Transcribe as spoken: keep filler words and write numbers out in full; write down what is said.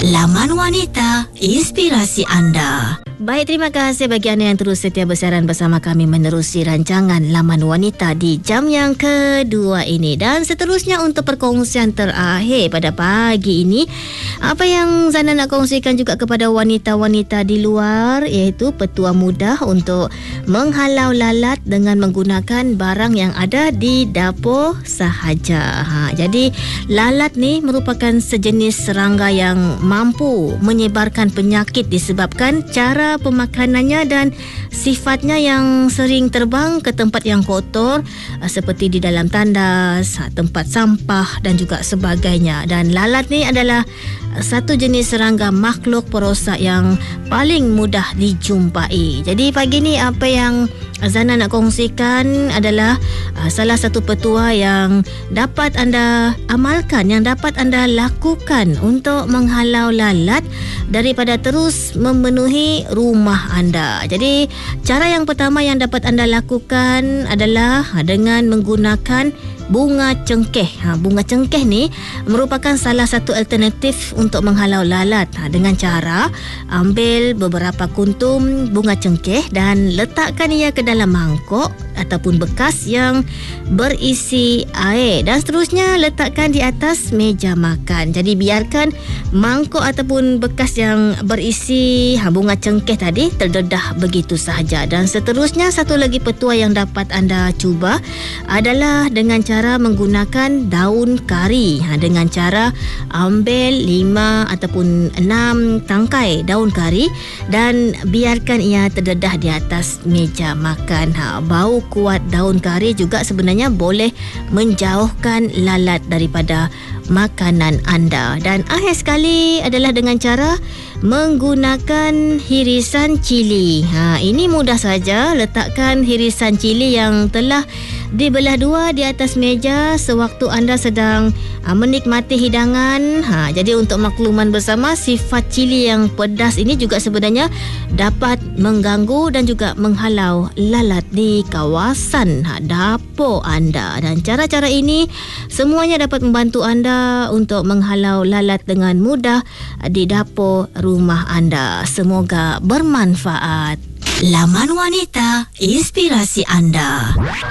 Laman Wanita, inspirasi anda. Baik, terima kasih bagi anda yang terus setia bersiaran bersama kami menerusi rancangan Laman Wanita di jam yang kedua ini. Dan seterusnya untuk perkongsian terakhir pada pagi ini, apa yang Zana nak kongsikan juga kepada wanita-wanita di luar, iaitu petua mudah untuk menghalau lalat dengan menggunakan barang yang ada di dapur sahaja. Ha, jadi lalat ni merupakan sejenis serangga yang mampu menyebarkan penyakit disebabkan cara pemakanannya dan sifatnya yang sering terbang ke tempat yang kotor seperti di dalam tandas, tempat sampah dan juga sebagainya. Dan lalat ni adalah satu jenis serangga makhluk perosak yang paling mudah dijumpai. Jadi pagi ni apa yang Zana nak kongsikan adalah uh, salah satu petua yang dapat anda amalkan, yang dapat anda lakukan untuk menghalau lalat daripada terus memenuhi rumah anda. Jadi cara yang pertama yang dapat anda lakukan adalah dengan menggunakan bunga cengkeh. Ha, bunga cengkeh ni merupakan salah satu alternatif untuk menghalau lalat. Ha, dengan cara ambil beberapa kuntum bunga cengkeh dan letakkan ia ke dalam mangkuk ataupun bekas yang berisi air, dan seterusnya letakkan di atas meja makan. Jadi biarkan mangkuk ataupun bekas yang berisi ha, bunga cengkeh tadi terdedah begitu sahaja. Dan seterusnya satu lagi petua yang dapat anda cuba adalah dengan cara menggunakan daun kari. Ha, dengan cara ambil lima ataupun enam tangkai daun kari dan biarkan ia terdedah di atas meja makan. Ha, bau kuat daun kari juga sebenarnya boleh menjauhkan lalat daripada makanan anda. Dan akhir sekali adalah dengan cara menggunakan hirisan cili. Ha, ini mudah saja. Letakkan hirisan cili yang telah dibelah dua di atas meja sewaktu anda sedang ha, menikmati hidangan. Ha, jadi untuk makluman bersama, sifat cili yang pedas ini juga sebenarnya dapat mengganggu dan juga menghalau lalat di kawasan ha, dapur anda. Dan cara-cara ini semuanya dapat membantu anda untuk menghalau lalat dengan mudah di dapur rumah anda. Semoga bermanfaat. Laman Wanita, inspirasi anda.